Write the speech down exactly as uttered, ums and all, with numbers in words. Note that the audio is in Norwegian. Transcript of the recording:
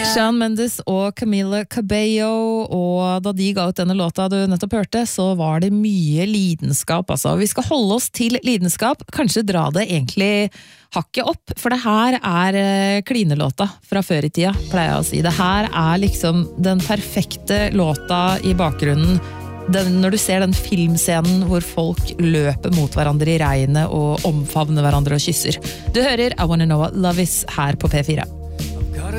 Shawn Mendes og Camila Cabello, og da de ga ut denne låta du nettopp hørte, så var det mye lidenskap, altså. Vi skal holde oss til lidenskap, kanskje dra det egentlig hakket opp, for det her er klinelåta fra før i tida, pleier jeg å si. Det her er liksom den perfekte låta i bakgrunnen, den, når du ser den filmscenen hvor folk løper mot hverandre i regnet og omfavner hverandre og kysser. Du hører I Wanna Know What Love Is her på P fire.